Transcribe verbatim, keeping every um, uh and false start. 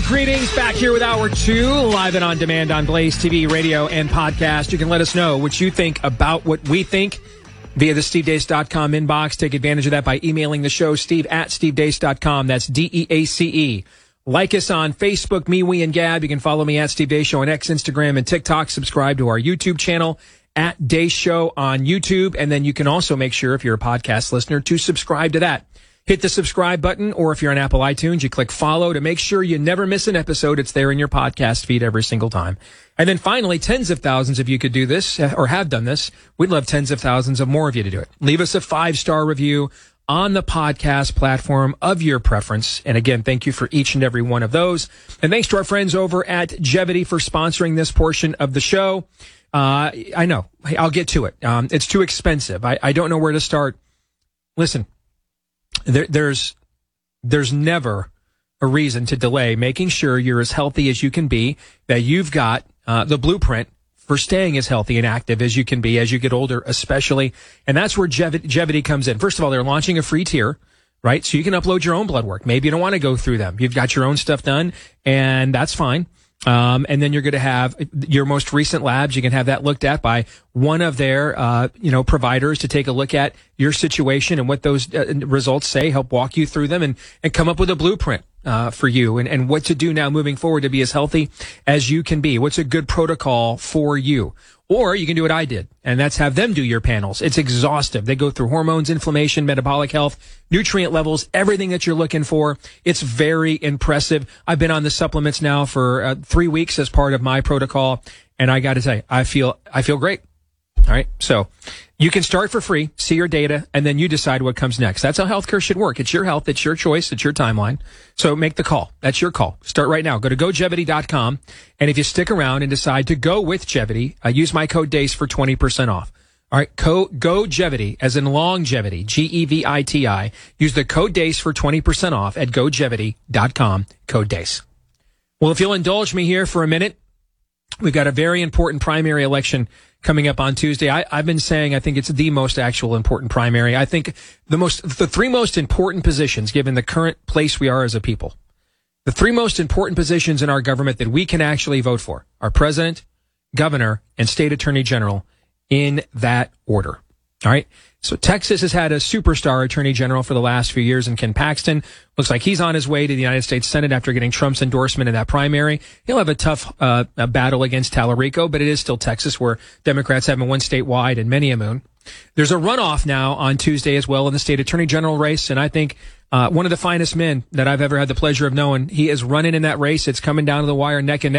Greetings, back here with Hour two, live and on demand on Blaze T V, radio, and podcast. You can let us know what you think about what we think via the steve deace dot com inbox. Take advantage of that by emailing the show, steve at steve deace dot com. That's D E A C E. Like us on Facebook, me, we, and Gab. You can follow me at Steve Deace Show on X, Instagram, and TikTok. Subscribe to our YouTube channel at Deace Show on YouTube. And then you can also make sure, if you're a podcast listener, to subscribe to that. Hit the subscribe button, or if you're on Apple iTunes, you click follow to make sure you never miss an episode. It's there in your podcast feed every single time. And then finally, tens of thousands of you could do this or have done this. We'd love tens of thousands of more of you to do it. Leave us a five-star review on the podcast platform of your preference. And again, thank you for each and every one of those. And thanks to our friends over at Jevity for sponsoring this portion of the show. Uh, I know. I'll get to it. Um, it's too expensive. I, I don't know where to start. Listen. There, there's there's never a reason to delay making sure you're as healthy as you can be, that you've got uh, the blueprint for staying as healthy and active as you can be as you get older, especially. And that's where Jevity, Jevity comes in. First of all, they're launching a free tier, right? So you can upload your own blood work. Maybe you don't want to go through them. You've got your own stuff done, and that's fine. Um, and then you're going to have your most recent labs. You can have that looked at by one of their, uh, you know, providers to take a look at your situation and what those uh, results say, help walk you through them, and, and come up with a blueprint, uh, for you and, and what to do now moving forward to be as healthy as you can be. What's a good protocol for you? Or you can do what I did, and that's have them do your panels. It's exhaustive. They go through hormones, inflammation, metabolic health, nutrient levels, everything that you're looking for. It's very impressive. I've been on the supplements now for uh, three weeks as part of my protocol, and I got to tell you, I feel I feel great. All right, so you can start for free, see your data, and then you decide what comes next. That's how healthcare should work. It's your health, it's your choice, it's your timeline. So make the call. That's your call. Start right now. Go to go jevity dot com, and if you stick around and decide to go with Jevity, uh, use my code DEACE for twenty percent off. All right, co- go Jevity, as in longevity, G E V I T I. Use the code DEACE for twenty percent off at go jevity dot com, code DEACE. Well, if you'll indulge me here for a minute, we've got a very important primary election coming up on Tuesday. I, I've been saying I think it's the most actual important primary. I think the most, the three most important positions, given the current place we are as a people, the three most important positions in our government that we can actually vote for are president, governor, and state attorney general, in that order. All right. So Texas has had a superstar attorney general for the last few years in Ken Paxton. Looks like he's on his way to the United States Senate after getting Trump's endorsement in that primary. He'll have a tough uh, a battle against Tallarico, but it is still Texas, where Democrats haven't won statewide in many a moon. There's a runoff now on Tuesday as well in the state attorney general race, and I think uh, one of the finest men that I've ever had the pleasure of knowing, he is running in that race. It's coming down to the wire neck and neck.